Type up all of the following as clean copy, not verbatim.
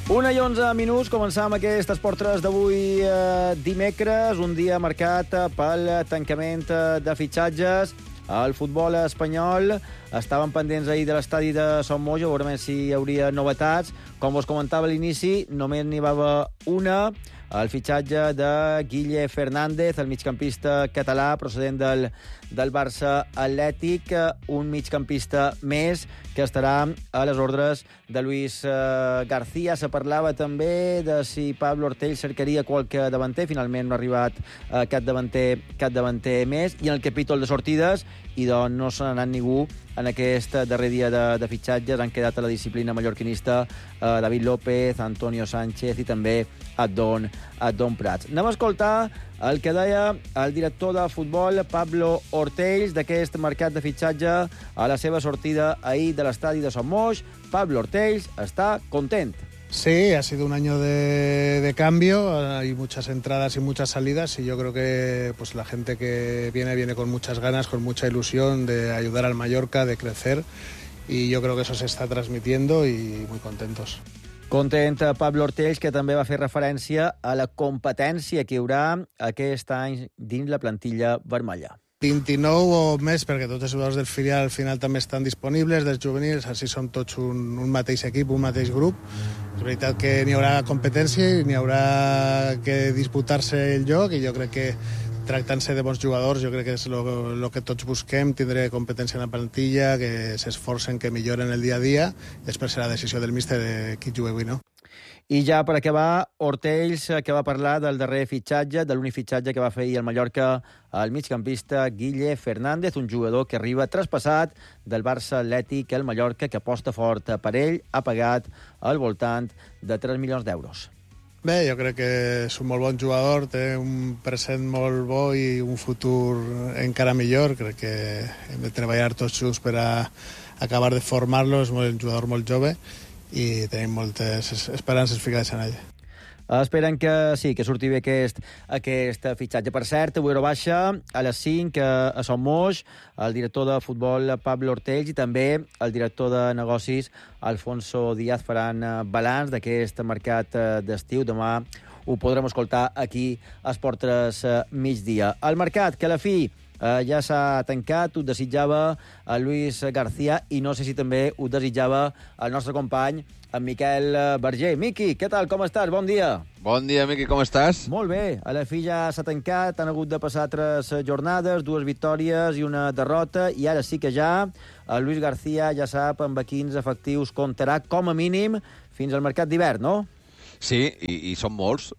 1:11, començàvem aquest Esport 3 d'avui dimecres, un dia marcat pel tancament de fitxatges. El futbol espanyol estaven pendents ahir de l'estadi de Son Moix, veurem si hi hauria novetats. Com us comentava a l'inici, només n'hi va haver una, el fitxatge de Guille Fernández, el migcampista català procedent del Barça Atlètic, un migcampista més que estarà a les ordres de Luis García. Se parlava també de si Pablo Ortells cercaria qualque davanter. Finalment no ha arribat cap davanter més. I en el capítol de sortides, i doncs no se n'ha anat ningú en aquest darrer dia de fitxatges. Han quedat a la disciplina mallorquinista David López, Antonio Sánchez i també Adon Prats. Anem a escoltar el que deia el director de futbol, Pablo Ortells, d'aquest mercat de fitxatge a la seva sortida ahir de l'estadi de Son Moix. Pablo Ortells està content. Sí, ha sido un año de cambio, hay muchas entradas y muchas salidas y yo creo que pues la gente que viene con muchas ganas, con mucha ilusión de ayudar al Mallorca, de crecer, y yo creo que eso se está transmitiendo y muy contentos. Content Pablo Ortells, que també va fer referència a la competència que hi haurà aquest any dins la plantilla vermella. 29 o més, perquè tots els jugadors del filial al final també estan disponibles, dels juvenils, així som tots un mateix equip, un mateix grup. És veritat que n'hi haurà competència i n'hi haurà que disputar-se el lloc, i jo crec que tractant-se de bons jugadors, jo crec que és el que tots busquem, tindre competència en la plantilla, que s'esforcen, que milloren el dia a dia, i després serà decisió del míster de qui jugui avui, no? I ja per acabar, Ortells, que va parlar del darrer fitxatge, de l'únic fitxatge que va fer ahir al Mallorca el migcampista Guille Fernández, un jugador que arriba traspassat del Barça Atlètic al Mallorca, que aposta fort per ell, ha pagat al voltant de 3 milions d'euros. Bé, jo crec que és un molt bon jugador, té un present molt bo i un futur encara millor. Crec que hem de treballar tots junts per a acabar de formar-lo. És un jugador molt jove i tenim moltes esperances ficades en ell. Esperen que sí, que surti bé aquest fitxatge. Per cert, avui hora baixa, a les 5, a Son Moix, el director de futbol Pablo Ortells i també el director de negocis Alfonso Díaz faran balanç d'aquest mercat d'estiu. Demà ho podrem escoltar aquí a Esport 3 migdia. El mercat, que a la fi ja s'ha tancat, ho desitjava a Luis García i no sé si també ho desitjava el nostre company, en Miquel Berger. Miqui, què tal, com estàs? Bon dia. Bon dia, Miqui, com estàs? Molt bé, a la fi ja s'ha tancat, han hagut de passar 3 jornades, 2 victòries i una derrota, i ara sí que ja el Luis García ja sap amb quins efectius comptarà, com a mínim, fins al mercat d'hivern, no? Sí, i són molts.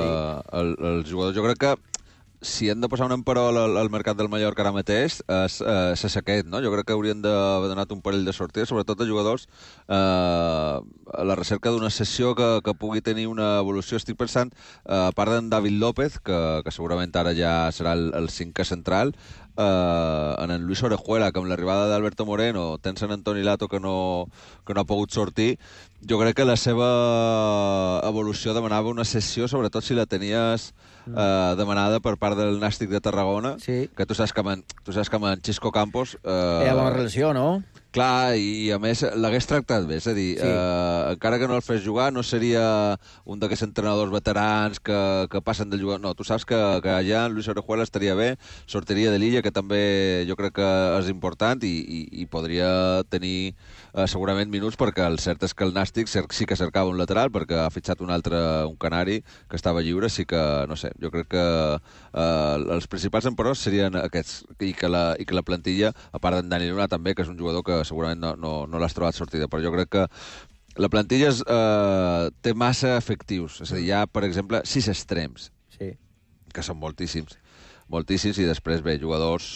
Els jugadors, jo crec que si hem de passar un emperol al mercat del Mallorca ara mateix, és aquest, no? Jo crec que haurien d'haver donat un parell de sortides, sobretot a jugadors a la recerca d'una sessió que pugui tenir una evolució. Estic pensant, a part d'en David López, que segurament ara ja serà el 5 central, en Luis Orejuela, que amb l'arribada d'Alberto Moreno tens en Antoni Lato que no ha pogut sortir. Jo crec que la seva evolució demanava una sessió, sobretot si la tenies demanada per part del Nàstic de Tarragona, sí. Que tu saps que amb en Xisco Campos hi ha bona relació, no? Clar, i a més l'hagués tractat bé, és a dir, sí. Encara que no el fes jugar, no seria un d'aquests entrenadors veterans que passen del jugador. No, tu saps que allà en Luis Orejuela estaria bé, sortiria de l'Illa, que també jo crec que és important, i podria tenir segurament minuts, perquè el cert és que el Nàstic sí que cercava un lateral, perquè ha fitxat un canari que estava lliure. Sí que, no sé, jo crec que els principals emperors serien aquests, i que la plantilla, a part d'en Dani Luna també, que és un jugador que segurament no l'has trobat sortida, però jo crec que la plantilla té massa efectius. És a dir, hi ha, per exemple, 6 extrems, sí, que són moltíssims, i després, bé, jugadors...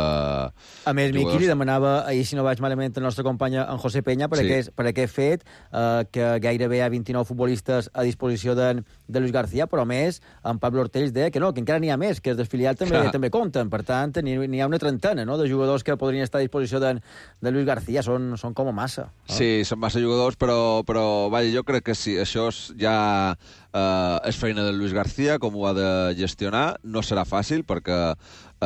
A més, Miqui li demanava ahir, si no vaig malament, el nostre company en José Peña per aquest fet, que gairebé hi ha 29 futbolistes a disposició de Luis García, però a més, en Pablo Ortells deia que no, que encara n'hi ha més, que els del filial també compten. Per tant, n'hi ha una trentena, no?, de jugadors que podrien estar a disposició de Luis García. Són com a massa. Sí, són massa jugadors, però vaja, jo crec que sí, això ja és feina de Luis García, com ho ha de gestionar. No serà fàcil, perquè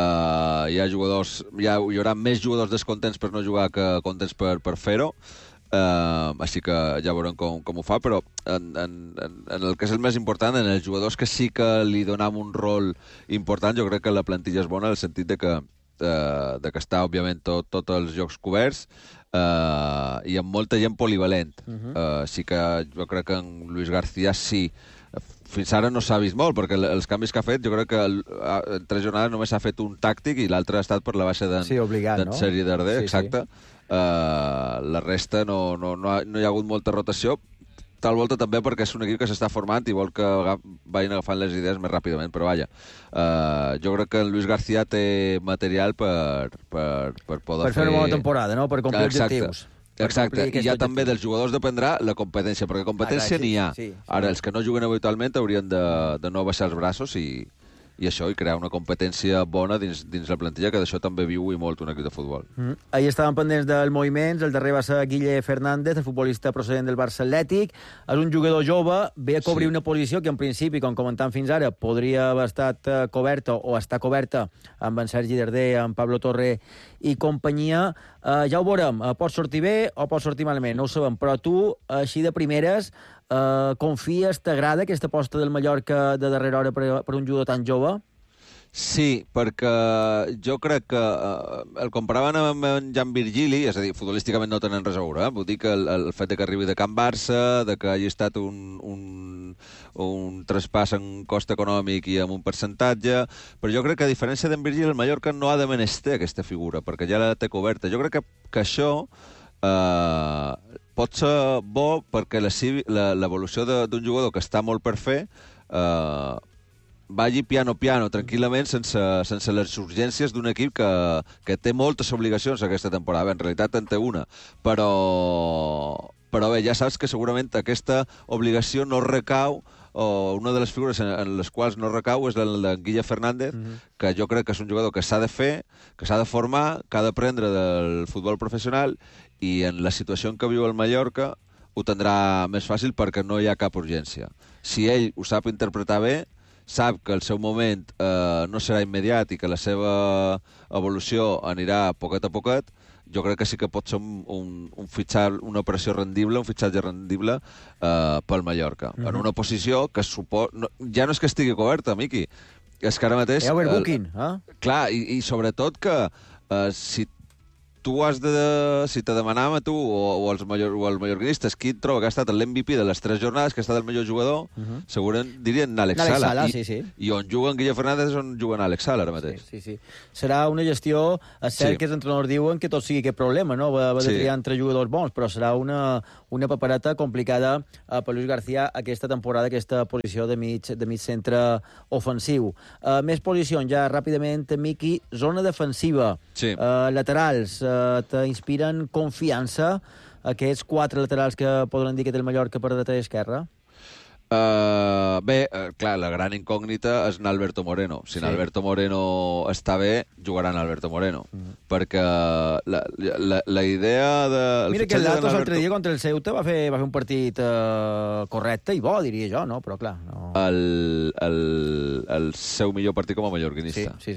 hi haurà més jugadors descontents per no jugar que contents per fer-ho. Així que ja veurem com ho fa, però en el que és el més important, en els jugadors que sí que li donam un rol important, jo crec que la plantilla és bona en el sentit de que està, òbviament, tots els jocs coberts i amb molta gent polivalent. Així que jo crec que en Luis García sí. Fins ara no s'ha vist molt, perquè els canvis que ha fet, jo crec que en 3 jornades només s'ha fet un tàctic i l'altre ha estat per la baixa d'en Sergi Darder, exacte. La resta no hi ha hagut molta rotació, tal volta també perquè és un equip que s'està formant i vol que vagin agafant les idees més ràpidament, però vaja, jo crec que Luis García té material per poder fer una bona temporada, no? Per complir objectius. Exacte, i ja també dels jugadors dependrà la competència, perquè competència n'hi ha. Ara, els que no juguen habitualment haurien de no baixar els braços i això, i crear una competència bona dins la plantilla, que d'això també viu i molt un equip de futbol. Ahir estaven pendents dels moviments, el darrer va ser Guille Fernández, el futbolista procedent del Barça Atlètic. És un jugador jove, ve a cobrir una posició que en principi, com comentam fins ara, podria haver estat coberta o està coberta amb en Sergi Darder, amb Pablo Torre i companyia. Ja ho veurem, pot sortir bé o pot sortir malament, no ho sabem, però tu, així de primeres, confies, t'agrada aquesta aposta del Mallorca de darrera hora per un jugador tan jove? Sí, perquè jo crec que el comparaven amb en Jan Virgili, és a dir, futbolísticament no tenen res a veure, vull dir que el fet que arribi de Can Barça, de que hagi estat un traspàs en cost econòmic i amb un percentatge, però jo crec que a diferència d'en Virgili, el Mallorca no ha de menester aquesta figura, perquè ja la té coberta. Jo crec que això pot ser bo perquè l'evolució d'un jugador que està molt per fer vagi piano, tranquil·lament, sense les urgències d'un equip que té moltes obligacions aquesta temporada. Bé, en realitat en té una, però bé, ja saps que segurament aquesta obligació no recau, o una de les figures en les quals no recau és el de Guille Fernández, que jo crec que és un jugador que s'ha de fer, que s'ha de formar, que ha d'aprendre del futbol professional, i en la situació en què viu el Mallorca ho tindrà més fàcil perquè no hi ha cap urgència. Si ell ho sap interpretar bé, sap que el seu moment no serà immediat i que la seva evolució anirà poquet a poquet, jo crec que sí que pot ser una operació rendible, un fitxatge rendible pel Mallorca. En una posició que ja no és que estigui coberta, Miqui, és que ara mateix... Hi ha overbooking, Clar, i sobretot que si tu si te demanàvem a tu o als mallorquinistes qui et troba que ha estat l'MVP de les 3 jornades, que ha estat el millor jugador, segurament dirien Àlex Sala. I on juguen Guille Fernández és on juguen Àlex Sala ara mateix. Sí. Serà una gestió... És cert que els entrenadors diuen que tot sigui aquest problema, no? Va de triar entre jugadors bons, però serà una papereta complicada per Luis García aquesta temporada, aquesta posició de mig centre ofensiu. Més posicions, ja ràpidament, Miqui, zona defensiva, laterals, t'inspiren confiança aquests 4 laterals que podran dir que té el Mallorca per dreta i esquerra? Bé, clar, la gran incògnita és Alberto Moreno. Si Alberto Moreno està bé, jugaran Alberto Moreno. Perquè la idea de... Mira que el Latos l'altre dia contra el Ceuta va fer un partit correcte i bo, diria jo, no? Però clar... El seu millor partit com a mallorquinista. Sí.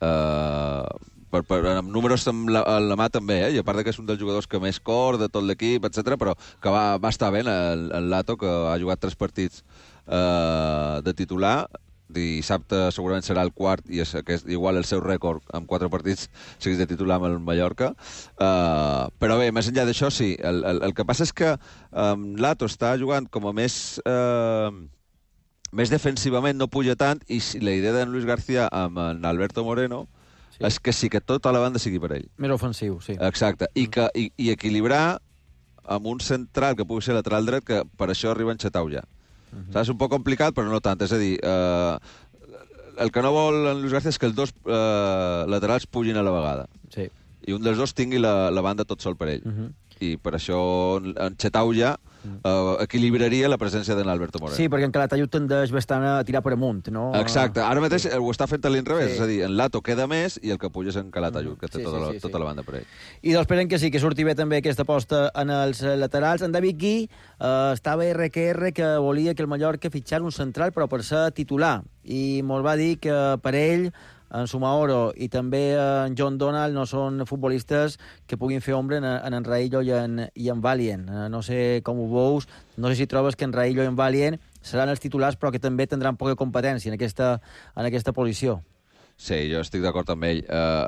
Amb números amb la mà també, i a part que és un dels jugadors que més cor de tot l'equip, etc, però que va estar bé el Lato, que ha jugat 3 partits de titular. Dissabte segurament serà el quart, i és igual el seu rècord amb 4 partits seguits de titular amb el Mallorca. Però bé, més enllà d'això, sí. El que passa és que Lato està jugant com a més defensivament, no puja tant, i la idea d'en Luis García amb en Alberto Moreno és que sí que tota la banda sigui per ell. Més ofensiu, sí. Exacte. I equilibrar amb un central que pugui ser lateral dret, que per això arriba en Xetau ja. És un poc complicat, però no tant. És a dir, el que no vol en Luis García és que els 2 laterals pugin a la vegada. Sí. I un dels 2 tingui la banda tot sol per ell. I per això en Xetau ja equilibraria la presència d'en Alberto Moreno. Sí, perquè en Calatayud tendeix bastant a tirar per amunt, no? Exacte. Ara mateix ho està fent a l'inrevés, és a dir, en Lato queda més i el que puja és en Calatayud, que té tota la banda per ell. I doncs esperem que sí, que surti bé també aquesta aposta en els laterals. En David Gui estava RQR que volia que el Mallorca fitxar un central però per ser titular, i molt va dir que per ell en Sumaoro i també en John Donald no són futbolistes que puguin fer ombra en Raillo i en Valient. No sé com ho veus, no sé si trobes que en Raillo i en Valient seran els titulars però que també tindran poca competència en aquesta posició. Sí, jo estic d'acord amb ell.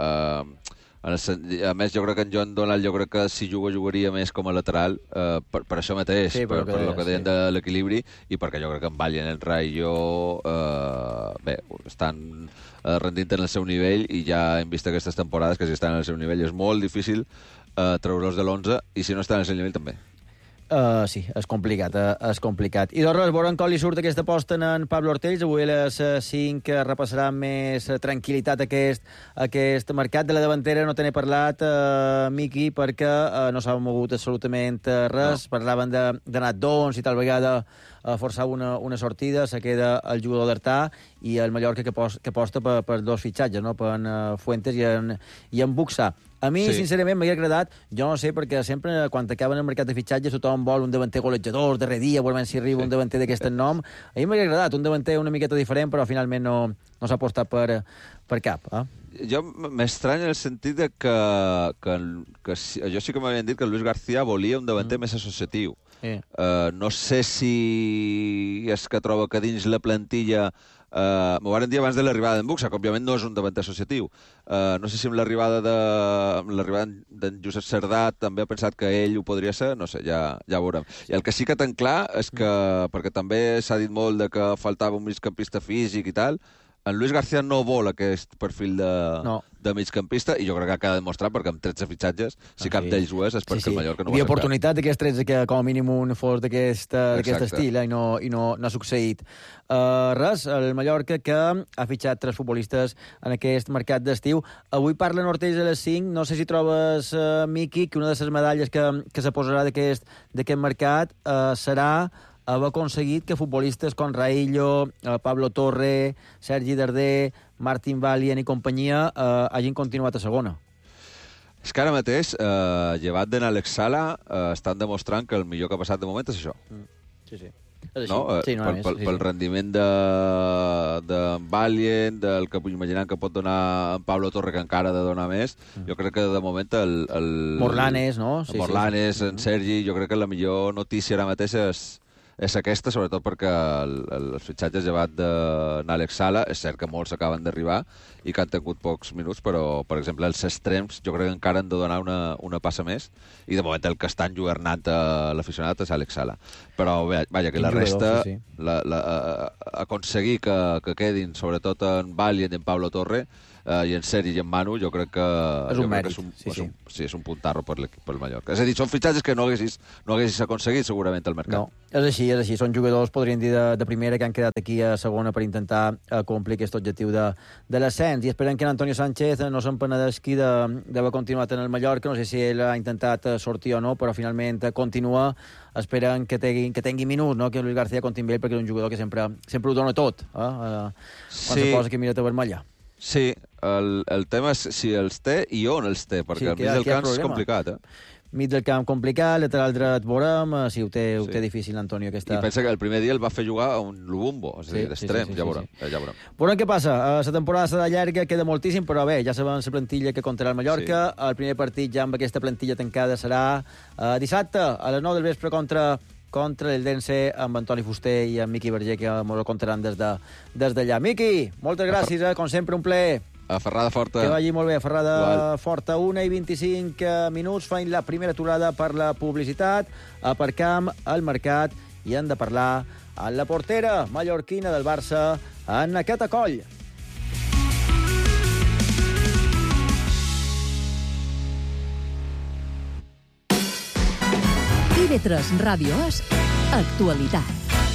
A més, jo crec que en John Donald que si jugaria més com a lateral per això mateix, sí, per el que deien de l'equilibri, i perquè jo crec que en Valient, en Raillo estan rendint en el seu nivell, i ja hem vist aquestes temporades que si estan en el seu nivell és molt difícil treure'ls de l'11, i si no estan en el seu nivell també. Sí, és complicat, és complicat. I doncs veurem com li surt aquesta aposta en Pablo Ortells. Avui a les 5 repassarà amb més tranquil·litat aquest mercat. De la davantera no te n'he parlat, Miqui, perquè no s'ha mogut absolutament res. No. Parlaven d'anar Dons i tal vegada forçar una sortida, se queda el jugador d'Artà i el Mallorca que aposta per dos fitxatges, no? Per Fuentes i en Buxà. A mi, sincerament, m'hauria agradat, jo no sé, perquè sempre, quan acaben el mercat de fitxatges, tothom vol un davanter golejador, darrer dia, veurem si arriba un davanter d'aquest nom. A mi m'hauria agradat un davanter una miqueta diferent, però finalment no s'ha apostat per cap. Jo m'estranya en el sentit que jo sí que m'havien dit que el Luis García volia un davanter més associatiu. No sé si és que troba que dins la plantilla... M'ho van dir abans de l'arribada d'en Buxà, que òbviament no és un davanter associatiu. No sé si amb l'arribada d'en Josep Cerdà també ha pensat que ell ho podria ser, no sé, ja veurem. I el que sí que ten clar és que, perquè també s'ha dit molt de que faltava un migcampista físic i tal, en Luis García no vol aquest perfil de migcampista, i jo crec que ha quedat demostrat, perquè amb 13 fitxatges, si cap d'ells ho és perquè el Mallorca no ho ha acceptat. Hi havia oportunitat d'aquests 13 que com a mínim un fos d'aquest estil, i no ha succeït. Res, el Mallorca que ha fitxat 3 futbolistes en aquest mercat d'estiu. Avui parlen Ortells a les 5. No sé si trobes, Miqui, que una de les medalles que se posarà d'aquest mercat serà haver aconseguit que futbolistes com Raillo, Pablo Torre, Sergi Darder, Martin Valient i companyia hagin continuat a segona. És que ara mateix, llevat d'en Alex Sala, estan demostrant que el millor que ha passat de moment és això. Sí. No? Pel rendiment de Valient, del que vull imaginar que pot donar en Pablo Torre, que encara ha de donar més, jo crec que de moment el Morlanes, no? Morlanes, en Sergi, jo crec que la millor notícia ara mateix és aquesta, sobretot perquè els fitxatges llevat d'Àlex Sala, és cert que molts acaben d'arribar i que han tingut pocs minuts, però, per exemple, els extrems jo crec que encara han de donar una passa més, i de moment el que està enlluernat l'aficionat és Àlex Sala. Però, vaja, que la resta, aconseguir que quedin, sobretot en Valient i en Pablo Torre, i en Sergi i en Manu, jo crec que és un mèrit. És un puntarro per Mallorca. És a dir, són fitxatges que no haguessis aconseguit segurament al mercat. No, és així. Són jugadors, podríem dir, de primera, que han quedat aquí a segona per intentar complir aquest objectiu de l'ascens. I esperem que Antonio Sánchez no se'n penedesqui d'haver continuat en el Mallorca. No sé si ell ha intentat sortir o no, però finalment continua. Esperen que tingui minuts, no? Que Luis García compti amb ell, perquè és un jugador que sempre ho dona tot. Quan se posa que mira a vermella. Sí, el tema és si els té i on els té, perquè al mig del camp és complicat. Mig del camp complicat, lateral dret veurem, ho té difícil Antonio. I pensa que el primer dia el va fer jugar a un Lubumbo, és a dir, d'extrem, ja veurem. Veurem què passa. La temporada serà llarga, queda moltíssim, però bé, ja sabem la plantilla que comptarà el Mallorca. El primer partit ja amb aquesta plantilla tancada serà dissabte a les 9 del vespre contra l'Eldense, amb Antoni Fuster i amb Miqui Verger, que ens ho contaran des d'allà. Miqui, moltes gràcies, com sempre, un plaer. A Ferrada Forta. Que vagi molt bé, Ferrada Forta. 1:25 minuts, fan la primera aturada per la publicitat. Aparcam al mercat i hem de parlar amb la portera mallorquina del Barça, Anna Catacoll. TV3 Radio Es, actualidad.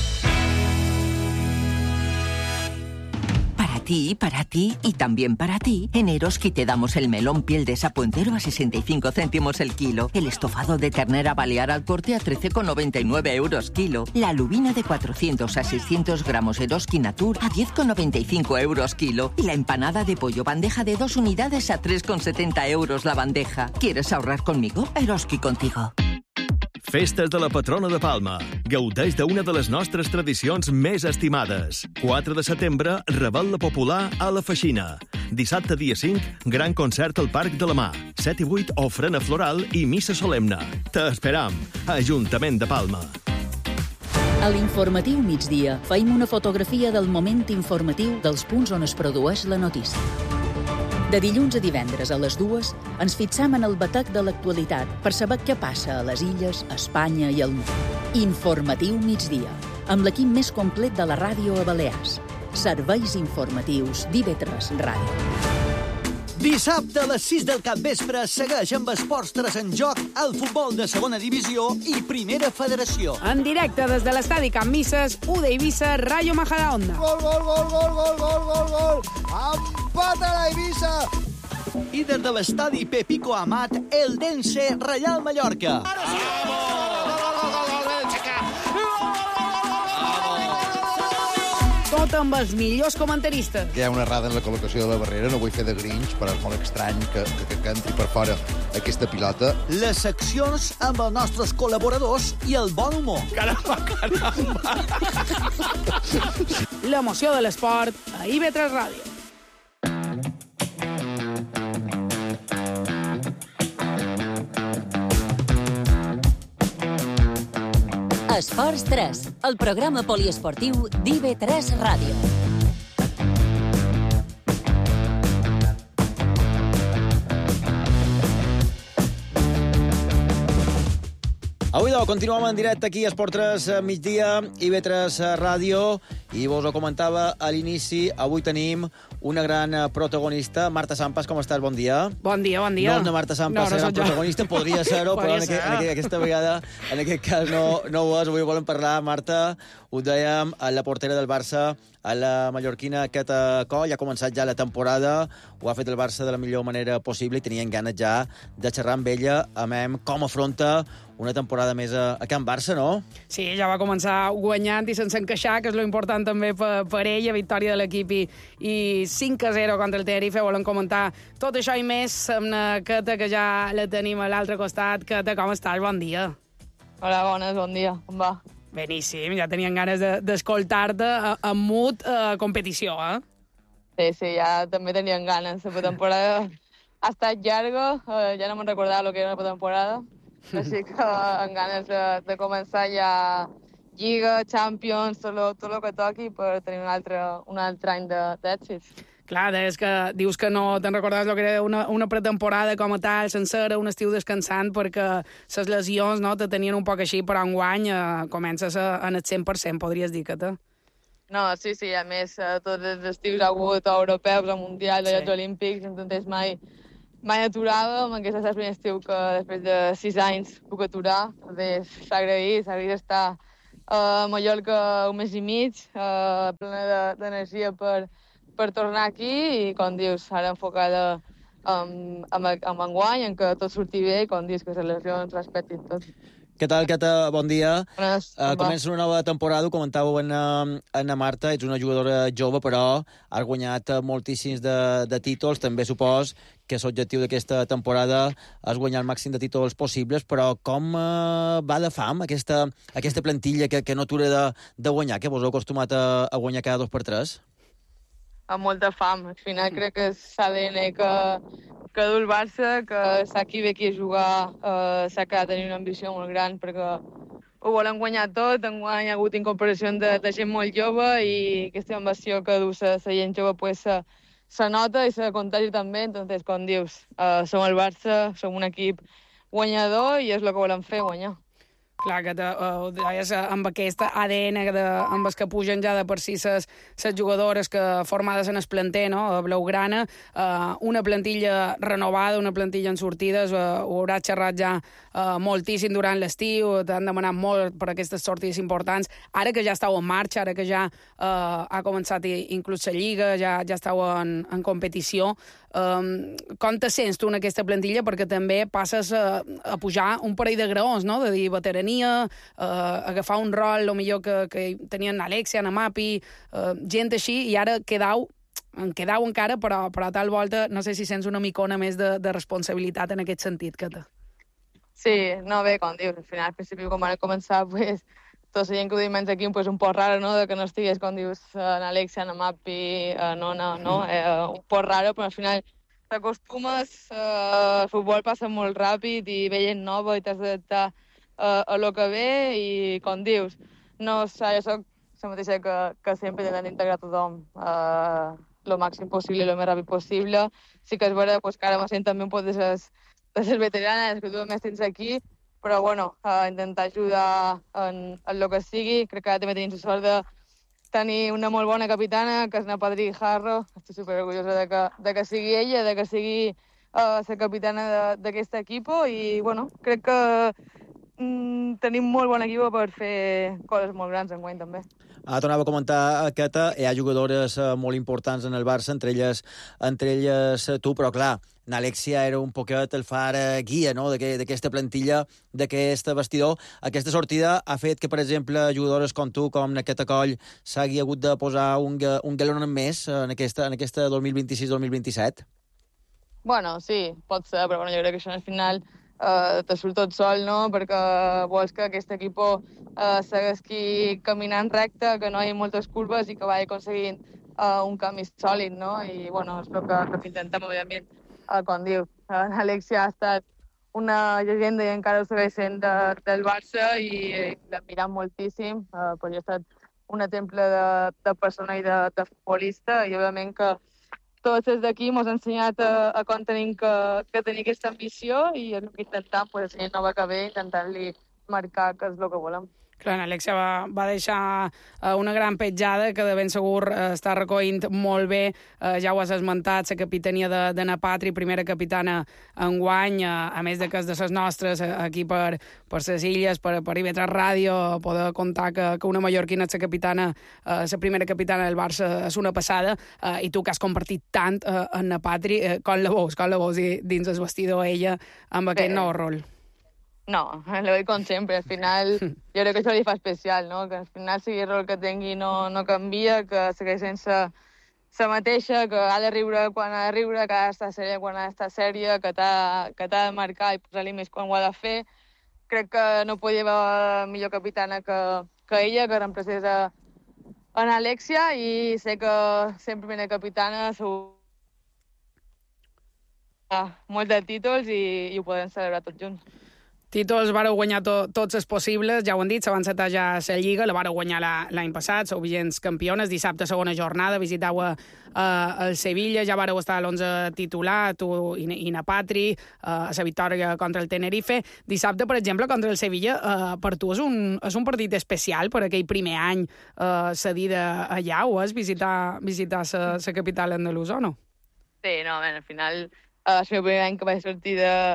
Para ti y también para ti, en Eroski te damos el melón piel de sapo entero a 65 céntimos el kilo, el estofado de ternera balear al corte a 13,99 euros kilo, la lubina de 400 a 600 gramos Eroski Natur a 10,95 euros kilo y la empanada de pollo bandeja de 2 unidades a 3,70 euros la bandeja. ¿Quieres ahorrar conmigo? Eroski contigo. Festes de la patrona de Palma. Gaudeix d'una de les nostres tradicions més estimades. 4 de setembre, Revetlla Popular a la Feixina. Dissabte, dia 5, gran concert al Parc de la Mar. 7 i 8, ofrena floral i missa solemne. T'esperam. Ajuntament de Palma. A l'informatiu migdia feim una fotografia del moment informatiu dels punts on es produeix la notícia. De dilluns a divendres a les 2 ens fixam en el batec de l'actualitat per saber què passa a les illes, a Espanya i al món. Informatiu migdia, amb l'equip més complet de la ràdio a Balears. Serveis informatius d'IV3 Ràdio. Dissabte a les 6 del capvespre segueix amb Esports 3 en joc el futbol de segona divisió i primera federació. En directe des de l'estadi Can Misses, UD Eivissa, Rayo Majadahonda. Gol, gol, gol, gol, gol, gol, gol, gol! Empata la Eivissa! I des de l'estadi Pepico Amat, el Dense Reial Mallorca. Tot amb els millors comentaristes. Hi ha una errada en la col·locació de la barrera, no vull fer de Grinch, però és molt estrany que entri per fora aquesta pilota. Les seccions amb els nostres col·laboradors i el bon humor. Caramba, caramba! L'emoció de l'esport a IV3 Ràdio. Esports 3, el programa poliesportiu d'IV3 Ràdio. Avui continuem en directe aquí a Esport 3 migdia, IV3 Ràdio, i vos ho comentava a l'inici, avui tenim una gran protagonista. Marta Sampas, com estàs? Bon dia. Bon dia, bon dia. No, Marta Sampas, no gran protagonista, podria ser-ho, però aquesta vegada, en aquest cas, no ho és. Avui volem parlar, Marta, ho dèiem, a la portera del Barça, a la mallorquina Queta Coll. Ha començat ja la temporada, ho ha fet el Barça de la millor manera possible i tenien ganes ja de xerrar amb ella, com afronta una temporada més a Can Barça, no? Sí, ja va començar guanyant i sense encaixar, que és lo important també per ella, victòria de l'equip i 5-0 contra el Tenerife. Volem comentar tot això i més amb la Queta, que ja la tenim a l'altre costat. Queta, com estàs? Bon dia. Hola, bones, bon dia. Com va? Beníssim, ja tenien ganes d'escoltar-te en mut competició, eh? Sí, ja també tenien ganes. La temporada ha estat llarga, ja no me'n recordava el que era la temporada, així que amb ganes de començar ja Lliga, Champions, tot el que toqui per tenir un altre any d'èxits. Clar, dius que no te'n recordaves el que era una pretemporada com a tal, sencera, un estiu descansant, perquè les lesions no, te tenien un poc així, però enguany comences en el 100%, podries dir que te... No, sí, a més, tots els estius ha hagut europeus, mundials, Jocs Olímpics, entonces mai aturàvem, aquest és el primer estiu que després de 6 anys puc aturar. S'ha agraït d'estar a Mallorca un mes i mig, plena d'energia per tornar aquí i, com dius, ara enfocada amb enguany, en que tot surti bé i, com dius, que les lesions respectin tot. Què tal, Queta? Bon dia. Comença una nova temporada, ho comentàveu en Marta, ets una jugadora jove, però has guanyat moltíssims de títols, també supos que l'objectiu d'aquesta temporada és guanyar el màxim de títols possibles, però com va de fam aquesta plantilla que no atura de guanyar, que vos heu acostumat a guanyar cada 2 per 3? Amb molta fam. Al final crec que és l'ADN que du el Barça, que s'ha qui ve aquí a jugar, s'ha que tenir una ambició molt gran, perquè ho volen guanyar tot. Enguany ha hagut incorporacions de gent molt jove i aquesta ambició que du la gent jove pues, se nota i se contagi també. Entonces, com dius, som el Barça, som un equip guanyador i és el que volem fer, guanyar. Clar, que deies amb aquest ADN amb els que pugen ja de per si les jugadores que formades en el planter, no? Blaugrana, una plantilla renovada, una plantilla en sortides, ho haurà xerrat ja moltíssim durant l'estiu, t'han demanat molt per aquestes sortides importants. Ara que ja estàu en marxa, ara que ja ha començat inclús la Lliga, ja estàu en competició, com te sents tu en aquesta plantilla? Perquè també passes a pujar un parell de graons, no? De dir veterania, agafar un rol, el millor que tenien Alexia, Namapi, gent així, i ara quedau encara, però a tal volta no sé si sents una micona més de responsabilitat en aquest sentit, que te... Sí, no, bé, com dius, al final, al principi, quan van començar, pues, tota la gent que ho diuen menys aquí, pues, un poc raro, no?, de que no estigués, com dius, en Alexia, en Mapi, Nona, no? Un poc raro, però al final t'acostumes, el futbol passa molt ràpid i ve gent nova i t'has d'adaptar a lo que ve i, com dius, no sé, jo soc la mateixa que sempre intentant integrar tothom lo màxim possible i lo més ràpid possible. Sí que és vera pues, que ara me sent també un poc de les veteranes que tu més tens aquí, però bueno, intentar ajudar en el que sigui. Crec que ara també tenim la sort de tenir una molt bona capitana, que és na Patri Jarro. Estic superorgullosa de que sigui ella, de que sigui la capitana d'aquest equip i bueno, crec que tenim molt bon equip per fer coses molt grans enguany també. Tornava a comentar que hi ha jugadores molt importants en el Barça, entre elles tu, però clar, n'Alexia era un poquet el far guia, no?, d'aquesta plantilla, d'aquest vestidor. Aquesta sortida ha fet que, per exemple, jugadores com tu, com Naqueta Coll, s'hagi hagut de posar un galon més en aquesta 2026-2027? Bueno, sí, pot ser, però bueno, jo crec que això al final te surt tot sol, no?, perquè vols que aquest equip segueixi caminant recte, que no hi ha moltes curves i que vagi aconseguint un camí sòlid, no? I, bueno, és el que intentem, òbviament, com diu. Alexia ha estat una llegenda i encara ho segueix sent del Barça i l'admirem moltíssim, perquè ha estat un exemple de persona i de futbolista i, òbviament, que tots des d'aquí ens ha ensenyat a com tenim que tenir aquesta ambició i el que intentem, pues, la gent nova que ve, intentant-li marcar que és el que volem. Clar, l'Alexia va deixar una gran petjada que de ben segur està recollint molt bé. Ja ho has esmentat, la capitania de na Patri, primera capitana enguany, a més de que és de les nostres aquí per les illes, per IB3 Ràdio, poder contar que una mallorquina és la primera capitana del Barça és una passada, i tu que has compartit tant en na Patri, com la veus dins el vestidor ella amb aquest nou rol? No, lo veig com sempre. Al final, jo crec que això li fa especial, no? Que al final sigui el rol que tingui no canvia, que segueix sense la mateixa, que ha de riure quan ha de riure, que ha d'estar sèria quan ha d'estar sèria, que t'ha de marcar i posar-li més quan ho ha de fer. Crec que no podia haver millor capitana que ella, que reemplacés en Alexia, i sé que sempre primera capitana molts de títols i ho podem celebrar tots junts. Títols vareu guanyar tots els possibles, ja ho han dit, s'ha encetat ja la Lliga, la vareu guanyar l'any passat, sou vigents campiones, dissabte segona jornada, visitau el Sevilla, ja vareu estar a l'11 titular, tu i na Patri, a la victòria contra el Tenerife. Dissabte, per exemple, contra el Sevilla, per tu és un partit especial per aquell primer any cedida allà, o és visitar la capital andalusa o no? Sí, no, al final és el primer any que vaig sortir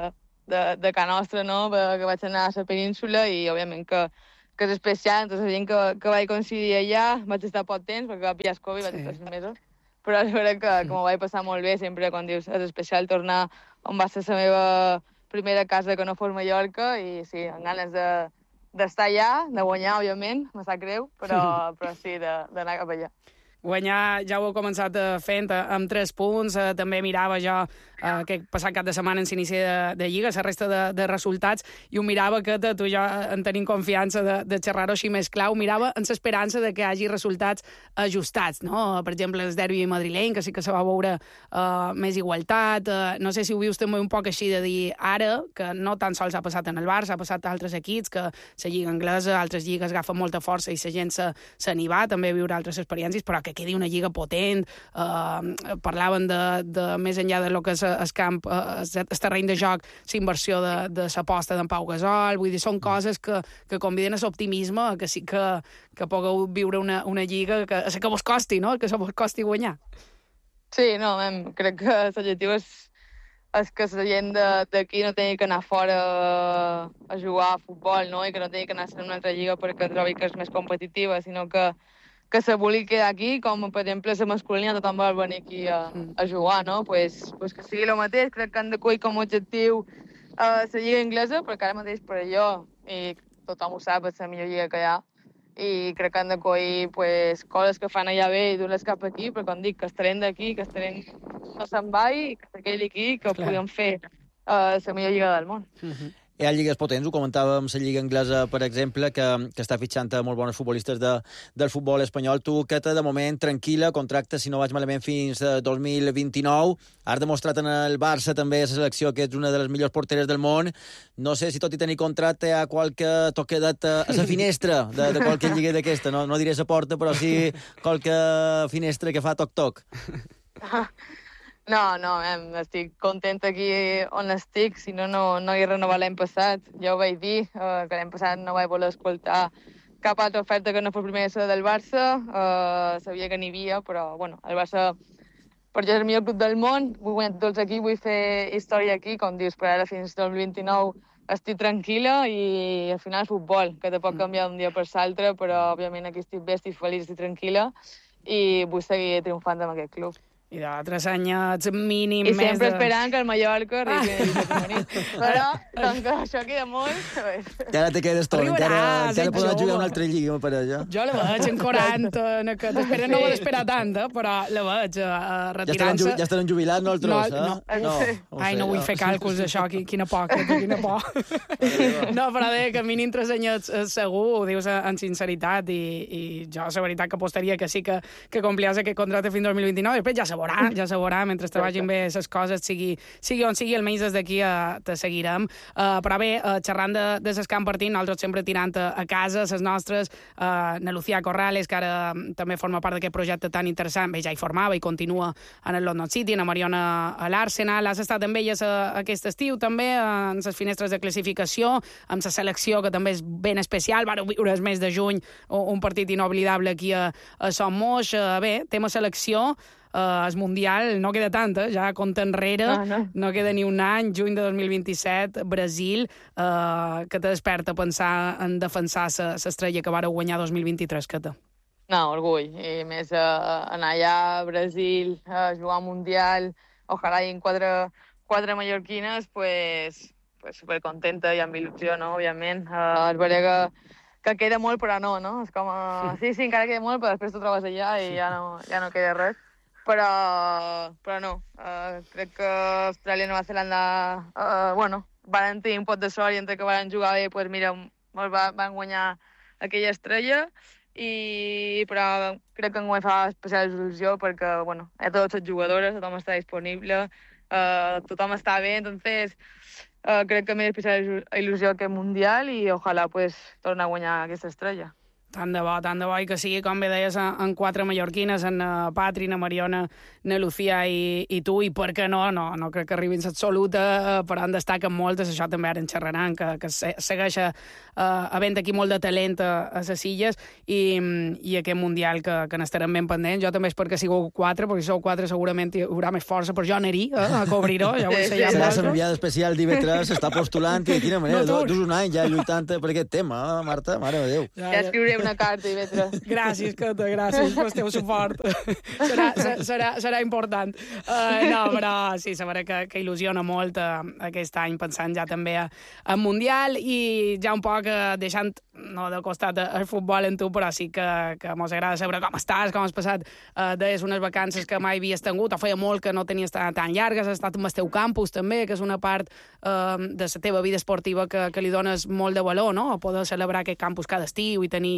de casa nostra, no?, que vaig anar a la península i, òbviament, que és especial. Tota la gent que vaig coincidir allà, vaig estar poc temps, perquè va pillar Covid, vaig estar 6 mesos, però és veritat que m'ho vaig passar molt bé, sempre, com dius, és especial tornar on va ser la meva primera casa que no fos Mallorca, i sí, amb ganes d'estar allà, de guanyar, òbviament, me sap greu, però sí, d'anar cap allà. Guanyar ja ho he començat fent amb 3 punts. També mirava jo que passat cap de setmana en l'inici de Lliga, la resta de resultats, i ho mirava que tu i jo en tenim confiança de xerrar-ho així més clau. Mirava amb l'esperança de que hi hagi resultats ajustats, no? Per exemple, el derbi madrileny, que sí que se va veure més igualtat. No sé si ho vius també un poc així de dir ara, que no tan sols ha passat en el Barça, ha passat a altres equips, que la Lliga anglesa, altres lligues agafen molta força i la gent se n'hi va, també a viure altres experiències, però que quedi una lliga potent. Parlaven de més enllà de lo que és el camp, el terreny de joc, la inversió de l'aposta d'en Pau Gasol. Vull dir, són coses que conviden a l'optimisme, que sí que pugueu viure una lliga que vos costi, no?, que se vos costi guanyar. Sí, no, crec que l'objectiu és que la gent d'aquí no tingui que anar fora a jugar a futbol, no?, i que no tingui que anar a una altra lliga perquè trobi que és més competitiva, sinó que se vulgui quedar aquí, com per exemple la masculina, tothom vol venir aquí a jugar, no? Pues que sigui el mateix. Crec que han de coir com a objectiu la lliga anglesa, perquè ara mateix per allò, i tothom ho sap, és la millor lliga que hi ha, i crec que han de coir coses que fan allà bé i dur-les cap aquí, però com dic, que el talent d'aquí, que el talent no se'n va i que es quedi aquí, que puguem fer la millor lliga del món. Hi ha lligues potents, ho comentàvem, la lliga anglesa, per exemple, que està fitxant molt bones futbolistes del futbol espanyol. Tu, Cata, de moment, tranquil·la, contracte, si no vaig malament, fins a 2029. Has demostrat en el Barça també, a la selecció, que ets una de les millors porteres del món. No sé si tot i tenir contracte hi ha qualque toquedat a la finestra de qualque lliga d'aquesta. No diré la porta, però sí qualque finestra que fa toc-toc. No, estic contenta aquí on estic, si no hi renovat l'any passat. Ja ho vaig dir, que l'any passat no vaig voler escoltar cap altra oferta que no fos primer del Barça. Sabia que n'hi havia, però bueno, el Barça per jo és el millor club del món, vull guanyar tots aquí, vull fer història aquí, com dius, per ara fins al 2029 estic tranquil·la i al final futbol, que te pot canviar d'un dia per l'altre, però òbviament aquí estic bé, estic feliç, estic tranquil·la i vull seguir triomfant amb aquest club. I d'altres anyets mínim I sempre esperant que el Mallorca arribi a femení. Però, com que això queda molt... Encara te quedes tot, encara podràs jugar una altra lliga, per allà. Jo la veig en 40, no vol esperar tant, però la veig retirant-se. Ja estaran jubilats, no el tros, No. Ai, no vull fer càlculs d'això, quina por. No, però que a mínim 3 anyets segur, ho dius en sinceritat, i jo, la veritat, que apostaria que sí que compliràs aquest contracte fins al 2029, després ja se veurà, mentre treballin bé les coses, sigui on sigui, almenys des d'aquí te seguirem. Però bé, xerrant de les que han partit, nosaltres sempre tirant a casa, les nostres, na Lucía Corrales, que ara també forma part d'aquest projecte tan interessant, bé, ja hi formava i continua en el London City, na Mariona a l'Arsenal, has estat amb elles aquest estiu també, en les finestres de classificació, amb la selecció, que també és ben especial, vareu viure el mes de juny un partit inoblidable aquí a Son Moix. Bé, tema selecció, el Mundial no queda tant, ja compta enrere, no queda ni un any, juny de 2027, Brasil, que te desperta pensar en defensar l'estrella que vareu guanyar 2023, Cata. No, orgull, i més anar allà a Brasil, a jugar al Mundial, ojalà hi quatre mallorquines, pues supercontenta i amb il·lusió, no?, òbviament. És veritat que queda molt, però no? És com, sí, encara queda molt, però després t'ho trobes allà i ja no queda res. Però no, crec que Austràlia i Nova Zelanda, van tenir un pot de sort i entre que van jugar bé, doncs mira, van guanyar aquella estrella, però crec que enguany fa especial il·lusió perquè, hi ha totes les jugadores, tothom està disponible, tothom està bé, entonces crec que m'he especial il·lusió aquest Mundial i ojalà tornar a guanyar aquesta estrella. Tant de bo, i que sigui, com bé deies, en 4 mallorquines, en Patri, na Mariona, na Lucía i tu, i per què no crec que arribin l'absoluta, però en destaquen moltes, això també ara en xerraran, que segueix havent aquí molt de talent a les illes, i aquest Mundial que n'estarem ben pendents. Jo també és perquè sigueu 4, perquè si sou 4 segurament hi haurà més força, però jo aniré a cobrir-ho, ja ho sé. Serà l'enviada especial d'IV3, s'està postulant, i de quina manera, dus un any ja lluitant per aquest tema, Marta, mare de Déu. Ja escriuré una carta i vetre. Gràcies, Cata, gràcies pel teu suport. Serà important. No, però sí, sabré que il·lusiona molt aquest any, pensant ja també en Mundial, i ja un poc deixant no de costat el futbol en tu, però sí que mos agrada saber com estàs, com has passat deies unes vacances que mai havies tingut, o feia molt que no tenies tan llargues, has estat amb el teu campus també, que és una part de la teva vida esportiva que li dones molt de valor, no? Poder celebrar aquest campus cada estiu i tenir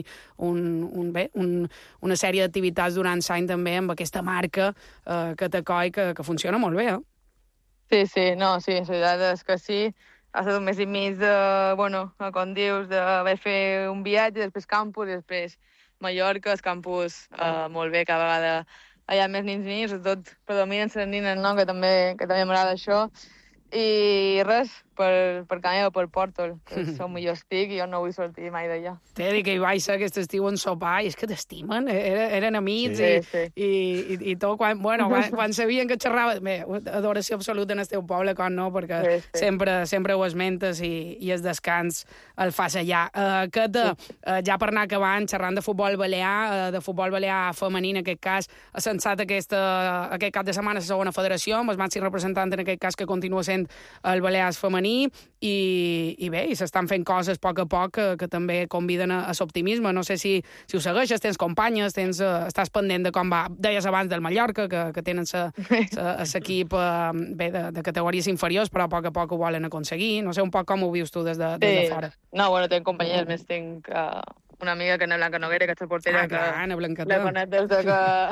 una sèrie d'activitats durant l'any també amb aquesta marca que t'acoi, que funciona molt bé, Sí, la veritat és que sí. Ha estat un mes i mig com dius, de fer un viatge, després campus, i després Mallorca, el campus molt bé, cada vegada hi ha més nins, sobretot predominen les nines, no?, que també m'agrada això. I res, per Canadà o per Porto, que és on millor estic i jo no vull sortir mai d'allà. T'he de dir que hi vaig ser aquest estiu en sopar i és que t'estimen, eren amics i tot, quan sabien que xerrava, bé, adoració absoluta en el teu poble, com no, perquè sempre ho esmentes i el descans el fas allà. Cata, ja per anar acabant, xerrant de futbol balear femení, en aquest cas, ha censat aquest cap de setmana la segona federació, amb el màxim representant en aquest cas que continua sent fent el Balears femení, i bé, i s'estan fent coses a poc que també conviden a l'optimisme. No sé si ho segueixes, tens companyes, estàs pendent de com va. Deies abans del Mallorca, que tenen l'equip de categories inferiors, però a poc ho volen aconseguir. No sé un poc com ho vius tu des de fora. No, bueno, tenc companyes, més tinc una amiga que és Blanca Noguera, que és la portera, que la conec des de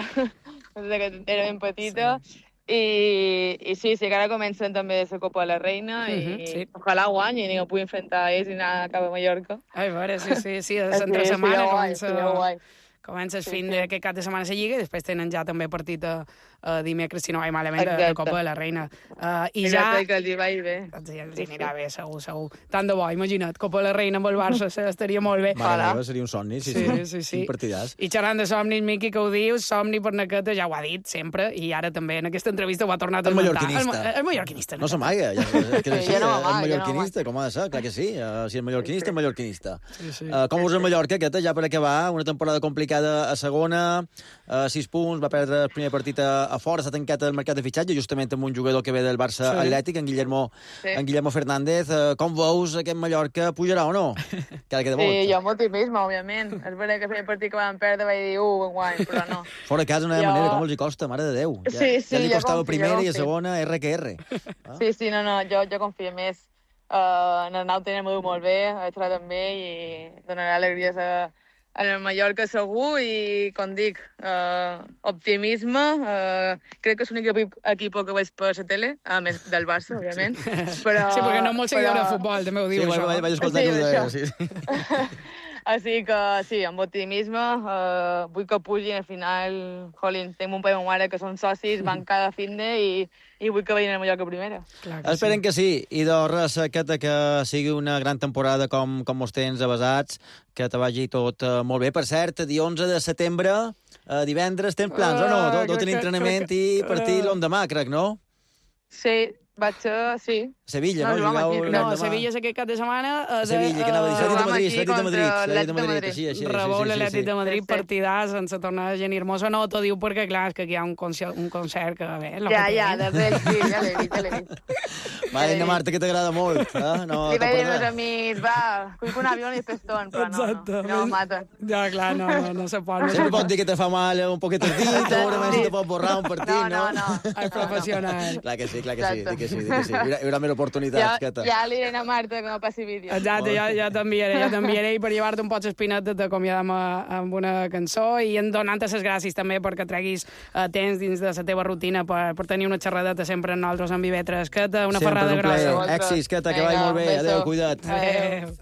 que era ben petita. I sí, que ara comencen també la Copa de la Reina i ojalà guanyin i que pugui enfrontar ells i anar cap a Mallorca. A veure, sí, entre setmana comença el fin d'aquest cap de setmana a la Lliga i després tenen ja també partit dimecres, si no vaig malament, de Copa de la Reina. I ja... que els hi va bé. Els anirà bé, segur. Tant de bo, imagina't, Copa de la Reina amb el Barça, estaria molt bé. Mare meva, seria un somni, sí. Quin partidàs. I xerrant de somnis, Miqui, que ho dius, somni per Naqueta, ja ho ha dit sempre, i ara també en aquesta entrevista ho ha tornat a esmentar. El mallorquinista. No s'amaga, el mallorquinista, com ha de ser, clar que sí. Si el mallorquinista, el mallorquinista. Com us el Mallorca, aquesta, ja per acabar, una temporada complicada a segona, 6 punts, va perdre el primer partit a fora, s'ha tancat el mercat de fitxatge, justament amb un jugador que ve del Barça Atlètic, en Guillermo Fernández. Com veus aquest Mallorca, pujarà o no? Sí, jo amb optimisme, òbviament. És veritat que el primer partit que vam perdre vaig dir, guany, però no. Fora casa no hi ha manera, com els hi costa, mare de Déu. Ja li costava primera i a segona, R. Sí, no, jo confio més. En el Nau tenim molt bé, he xerrat amb ell i donarà alegries en el Mallorca segur i, com dic, optimisme. Crec que és l'únic equip que veig per la tele, a més del Barça, òbviament. Però, sí, perquè no molt seguidor de futbol, també ho diu, això. Sí, vaig escoltar-ho. Sí. Així que, sí, amb optimisme, vull que pugin, al final, jolín, tinc un pare i una mare que són socis, van cada finde i vull que vagin al Mallorca primera. Esperen que sí, i de res, que sigui una gran temporada com us tens avasats, que te vagi tot molt bé. Per cert, dia 11 de setembre, divendres, tens plans o no? Tot l'entrenament i partit l'endemà, crec, no? Sí, vaig ser, sí. Sevilla, no? No, Sevilla és aquest cap de setmana. Sevilla, que anava a dir, Atlètic de Madrid. Rebou l'Atlètic de Madrid, partidàs, sense tornar a Jenny Hermoso. No t'ho diu perquè, clar, és que aquí hi ha un concert que bé... Ja, de res, sí, ja l'he vist. Va, Anna Marta, que t'agrada molt. Li vaig dir als amics, va, cuic un avió i festón, però no em maten. Ja, clar, no se pot. Sempre pot dir que te fa mal un poquet el dit, segurament si te pot borrar un partit, no? No. És professional. Clar que sí. Hi haurà més oportunitats. Ja li diré a Marta que no passi vídeo. Exacte, ja t'enviaré i per llevar-te un poc espinet t'acomiadem amb una cançó i en donant-te les gràcies també perquè treguis temps dins de la teva rutina per tenir una xerradeta sempre amb nosaltres en Vivetres. Una ferrada grossa. Èxits, que vagi molt bé. Adéu, cuida't. Adéu.